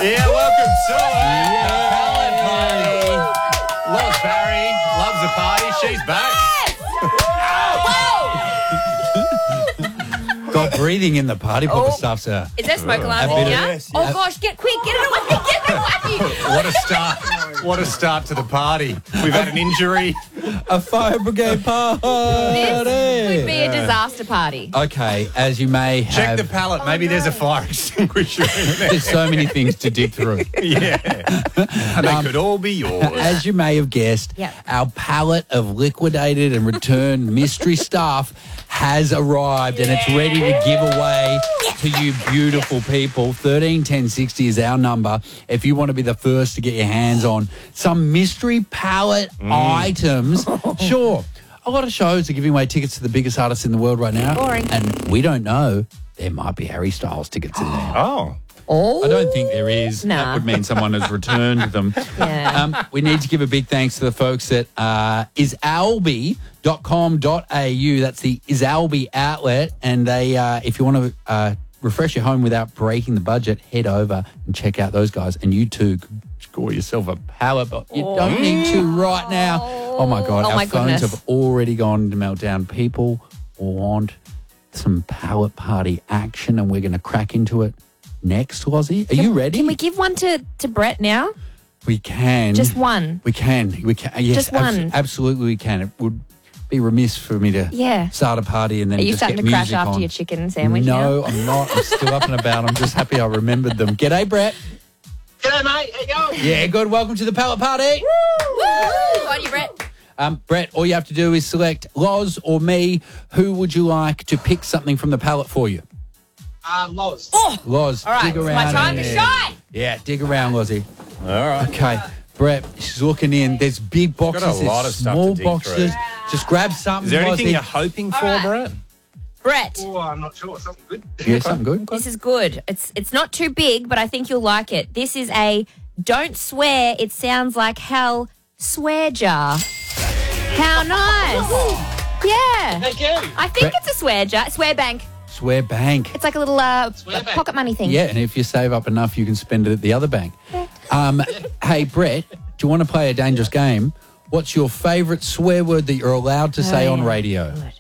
Yeah, welcome to it. Pallet Party. Loves Barry, loves the party. She's back. Got breathing in the party popper stuff's a... Is there smoke alarm in here? yes. Oh, gosh, get quick, get it away, get it away. What a start. What a start to the party. We've had an injury. A fire brigade party. This could be a disaster party. Okay, as you may Check have... the pallet. Maybe there's a fire extinguisher in there. There's so many things to dig through. Yeah. And they could all be yours. As you may have guessed, Yep. our pallet of liquidated and returned mystery stuff has arrived and it's ready to give away to you beautiful people. 131060 is our number if you want to be the first to get your hands on some mystery pallet items. Sure, a lot of shows are giving away tickets to the biggest artists in the world right now. Boring. And we don't know, there might be Harry Styles tickets in there. Oh. Oh. I don't think there is. Nah. That would mean someone has returned them. Yeah. We need to give a big thanks to the folks at isalbi.com.au. That's the Isalbi outlet. And they, if you want to refresh your home without breaking the budget, head over and check out those guys. And you too could score yourself a pallet, but you don't need to right now. Oh, my God. Oh, Our my phones goodness. have already gone to meltdown. People want some pallet party action, and we're going to crack into it next, Lozzie. Are you ready? Can we give one to Brett now? We can. Just one. We can. Yes, Just one. absolutely, we can. It would be remiss for me to start a party and then Are you just starting get to crash music after on. your chicken sandwich No, now? I'm not. I'm still up and about. I'm just happy I remembered them. G'day, Brett. G'day, mate. How you going? Yeah, good. Welcome to the Pallet Party. Woo! On you, Brett. Brett, all you have to do is select Loz or me. Who would you like to pick something from the pallet for you? Loz. Oh, Loz, all right. dig It's around. my time in to there. shine. Yeah, dig around, Lozzie. All right. Okay, Brett, she's looking in. There's big boxes, got a lot there's of stuff small to dig boxes. through. Just grab something. Is there anything Lozzie. you're hoping for, right. Brett? Brett, Oh, I'm not sure. Something good. Yeah, something good. this is good. It's not too big, but I think you'll like it. This is a don't swear, it sounds like hell swear jar. How nice. Yeah. Thank you. I think it's a swear jar, swear bank. Swear bank. It's like a little Swear bank. pocket money thing. Yeah, and if you save up enough, you can spend it at the other bank. Hey, Brett, do you want to play a dangerous game? What's your favourite swear word that you're allowed to say on radio? Good.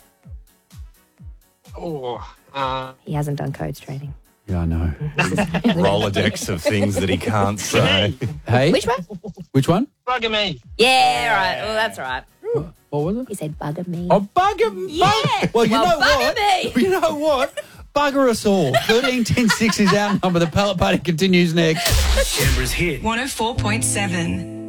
Oh, He hasn't done codes training. Yeah, I know. Rolodex of things that he can't say. Hey? Which one? Which one? bugger me. Yeah, right. Oh, that's right. What was it? He said bugger me. Oh, bugger. Yeah. Well, you know bugger what? me. You know what? Bugger us all. 131060 is our number. The Pallet Party continues next. Canberra's hit. 104.7.